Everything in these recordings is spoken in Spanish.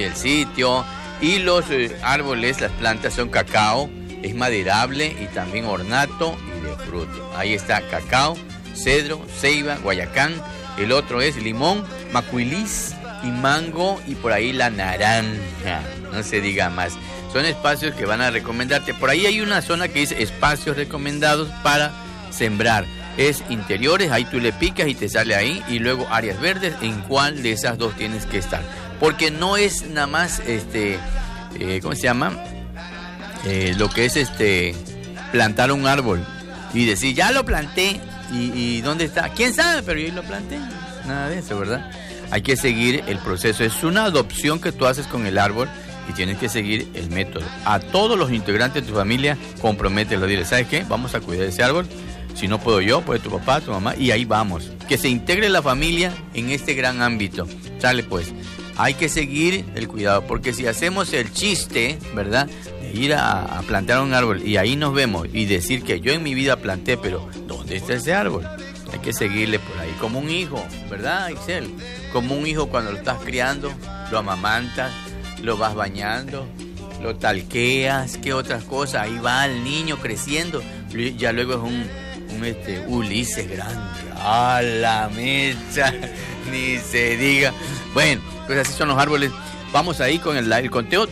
el sitio. Y los árboles, las plantas son cacao, es maderable y también ornato y de fruto. Ahí está cacao, cedro, ceiba, guayacán. El otro es limón, macuilis y mango, y por ahí la naranja. No se diga más. Son espacios que van a recomendarte. Por ahí hay una zona que dice espacios recomendados para sembrar. Es interiores, ahí tú le picas y te sale ahí. Y luego áreas verdes, ¿en cuál de esas dos tienes que estar? Porque no es nada más, ¿cómo se llama? Lo que es plantar un árbol y decir, ya lo planté. ¿Y dónde está? ¿Quién sabe? Pero yo lo planté. Nada de eso, ¿verdad? Hay que seguir el proceso. Es una adopción que tú haces con el árbol y tienes que seguir el método. A todos los integrantes de tu familia, compromételo. Dile, ¿sabes qué? Vamos a cuidar de ese árbol. Si no puedo yo, puede tu papá, tu mamá, y ahí vamos. Que se integre la familia en este gran ámbito. Sale pues. Hay que seguir el cuidado, porque si hacemos el chiste, ¿verdad? De ir a plantar un árbol y ahí nos vemos y decir que yo en mi vida planté, pero ¿dónde está ese árbol? Hay que seguirle por ahí, como un hijo, ¿verdad, Ixel? Como un hijo cuando lo estás criando, lo amamantas, lo vas bañando, lo talqueas, ¿qué otras cosas? Ahí va el niño creciendo, ya luego es un Ulises grande, ¡a la mecha! Ni se diga. Bueno, pues así son los árboles. Vamos ahí con el conteo.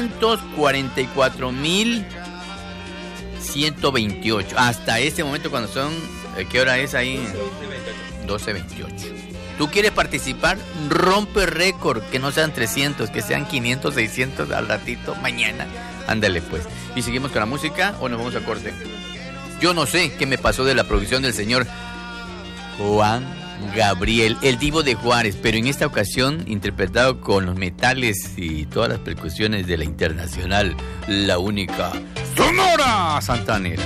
344.128. Hasta este momento, cuando son... ¿Qué hora es ahí? 12:28. ¿Tú quieres participar? Rompe récord. Que no sean 300, que sean 500, 600 al ratito, mañana. Ándale pues. ¿Y seguimos con la música o nos vamos a corte? Yo no sé qué me pasó de la producción del señor Juan Gabriel, el Divo de Juárez, pero en esta ocasión interpretado con los metales y todas las percusiones de la internacional, la única Sonora Santanera.